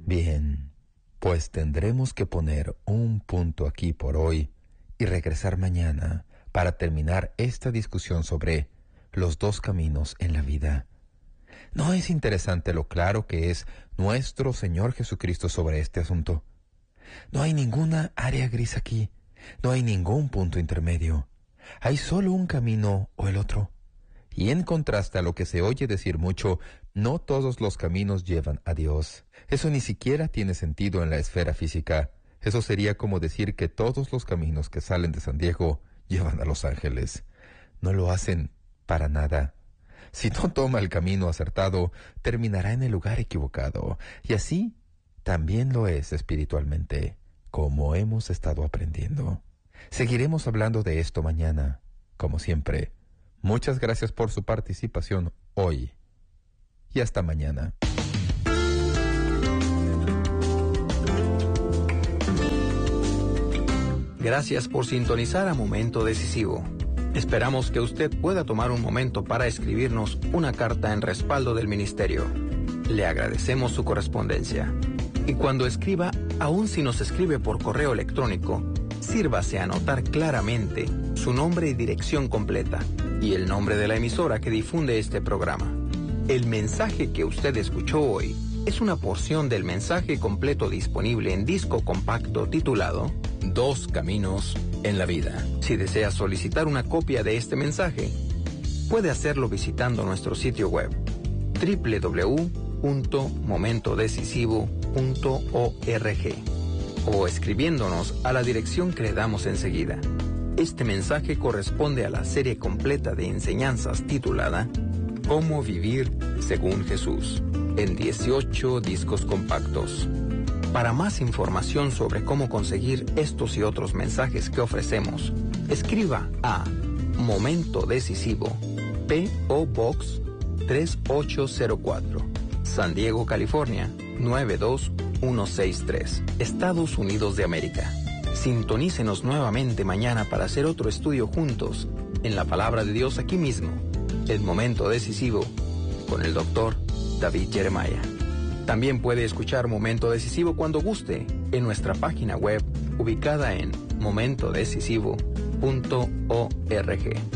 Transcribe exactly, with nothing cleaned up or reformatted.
Bien, pues tendremos que poner un punto aquí por hoy y regresar mañana para terminar esta discusión sobre los dos caminos en la vida. ¿No es interesante lo claro que es nuestro Señor Jesucristo sobre este asunto? No hay ninguna área gris aquí, no hay ningún punto intermedio. Hay solo un camino o el otro. Y en contraste a lo que se oye decir mucho, no todos los caminos llevan a Dios. Eso ni siquiera tiene sentido en la esfera física. Eso sería como decir que todos los caminos que salen de San Diego llevan a Los Ángeles. No lo hacen para nada. Si no toma el camino acertado, terminará en el lugar equivocado. Y así también lo es espiritualmente, como hemos estado aprendiendo. Seguiremos hablando de esto mañana, como siempre. Muchas gracias por su participación hoy. Y hasta mañana. Gracias por sintonizar a Momento Decisivo. Esperamos que usted pueda tomar un momento para escribirnos una carta en respaldo del ministerio. Le agradecemos su correspondencia. Y cuando escriba, aun si nos escribe por correo electrónico, sírvase a anotar claramente su nombre y dirección completa y el nombre de la emisora que difunde este programa. El mensaje que usted escuchó hoy es una porción del mensaje completo disponible en disco compacto titulado Dos Caminos en la Vida. Si desea solicitar una copia de este mensaje, puede hacerlo visitando nuestro sitio web doble u doble u doble u punto momento decisivo punto org o escribiéndonos a la dirección que le damos enseguida. Este mensaje corresponde a la serie completa de enseñanzas titulada Cómo vivir según Jesús, en dieciocho discos compactos. Para más información sobre cómo conseguir estos y otros mensajes que ofrecemos, escriba a Momento Decisivo, P O Box tres ocho cero cuatro, San Diego, California, nueve dos uno seis tres, Estados Unidos de América. Sintonícenos nuevamente mañana para hacer otro estudio juntos en la Palabra de Dios aquí mismo, El Momento Decisivo, con el doctor David Jeremiah. También puede escuchar Momento Decisivo cuando guste en nuestra página web ubicada en momento decisivo punto org.